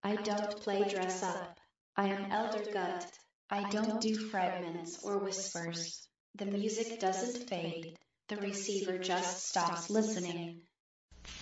I don't play dress up. I am Elder Gut. I don't do fragments or whispers. The music doesn't fade. The receiver just stops listening.